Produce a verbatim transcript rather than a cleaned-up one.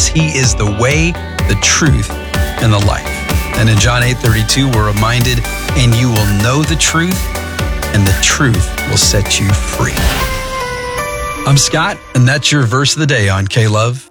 Jesus. He is the way, the truth, and the life. And in John eight thirty-two, we're reminded, and you will know the truth, and the truth will set you free. I'm Scott, and that's your verse of the day on K-Love.